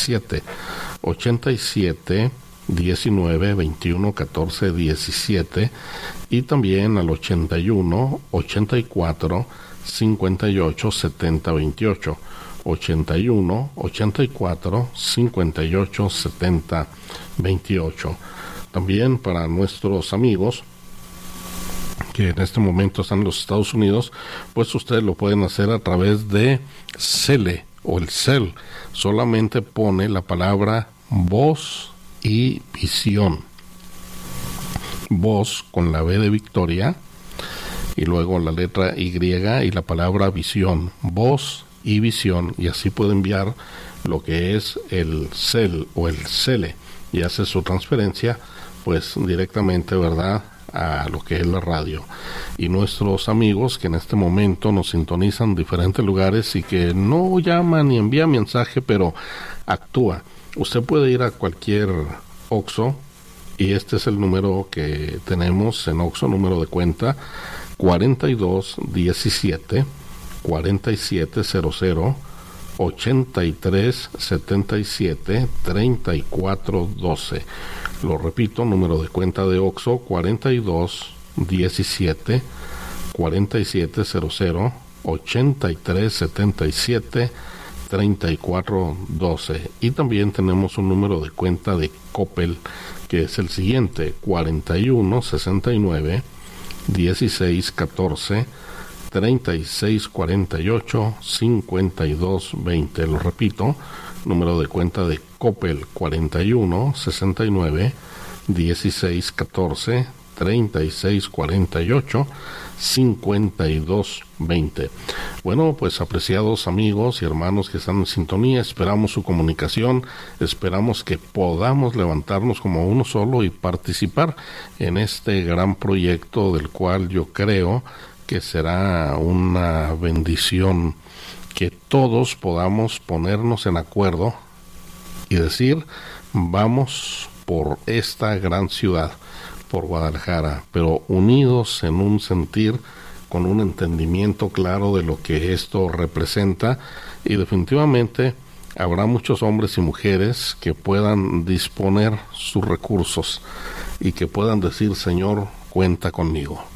87 87 19 21 14 17 y también al 81 84 58 70 28 81 84 58 70 28. También para nuestros amigos que en este momento están en los Estados Unidos, pues ustedes lo pueden hacer a través de Cele o el Cel. Solamente pone la palabra voz y visión. Voz con la B de Victoria y luego la letra Y y la palabra visión. Voz y visión, y así puede enviar lo que es el Cel o el Cele y hace su transferencia pues directamente, ¿verdad?, a lo que es la radio. Y nuestros amigos que en este momento nos sintonizan en diferentes lugares y que no llaman ni envían mensaje, pero actúa. Usted puede ir a cualquier OXXO y este es el número que tenemos en OXXO, número de cuenta 4217 4700 8377 3412. Lo repito, número de cuenta de OXXO 4217 4700 8377 3412. Y también tenemos un número de cuenta de Coppel que es el siguiente: 4169 1614 3648 5220. Lo repito, número de cuenta de Coppel 4169 1614 3648 5220. Bueno, pues apreciados amigos y hermanos que están en sintonía, esperamos su comunicación, esperamos que podamos levantarnos como uno solo y participar en este gran proyecto del cual yo creo que será una bendición, que todos podamos ponernos en acuerdo y decir: vamos por esta gran ciudad, por Guadalajara, pero unidos en un sentir, con un entendimiento claro de lo que esto representa. Y definitivamente habrá muchos hombres y mujeres que puedan disponer sus recursos y que puedan decir: Señor, cuenta conmigo.